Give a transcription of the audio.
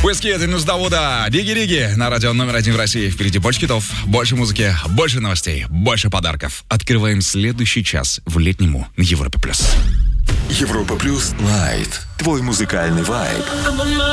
Whiskey, минус Давуда, Диги-Риги на радио номер 1 в России. Впереди больше хитов, больше музыки, больше новостей, больше подарков. Открываем следующий час в летнему Европе+. Европа Плюс Лайт. Твой музыкальный вайб.